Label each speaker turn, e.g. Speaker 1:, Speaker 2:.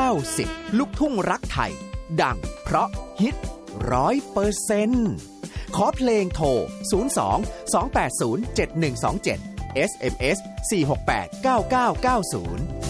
Speaker 1: 90 ลูกทุ่งรักไทยดังเพราะฮิต 100% ขอเพลงโทร 02 280 7127 SMS 468 9990